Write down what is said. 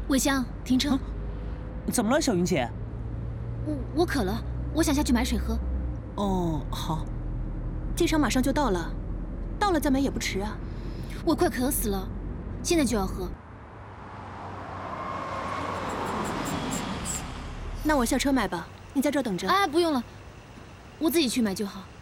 伟香，停车！ 怎么了，小云姐？ 我渴了，我想下去买水喝。 哦，好。 机场马上就到了，到了再买也不迟啊。 我快渴死了，现在就要喝。 那我下车买吧，你在这儿等着。 哎，不用了，我自己去买就好。